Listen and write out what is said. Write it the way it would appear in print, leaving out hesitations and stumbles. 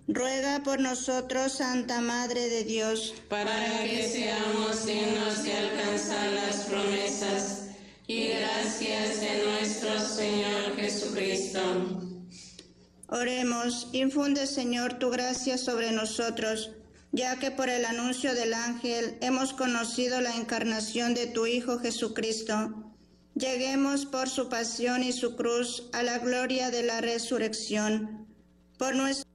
Ruega por nosotros, Santa Madre de Dios, para que seamos dignos de alcanzar las promesas y gracias de nuestro Señor Jesucristo. Oremos. Infunde, Señor, tu gracia sobre nosotros, ya que por el anuncio del ángel hemos conocido la encarnación de tu Hijo Jesucristo. Lleguemos por su pasión y su cruz a la gloria de la resurrección. Por nuestro